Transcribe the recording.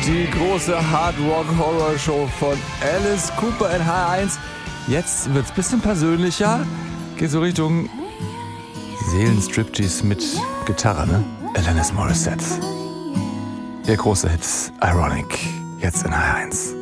Die große Hard-Rock-Horror-Show von Alice Cooper in H1. Jetzt wird's ein bisschen persönlicher. Geht so Richtung Seelenstriptease mit Gitarre, ne? Alanis Morissette. Der große Hit Ironic. Jetzt in H1.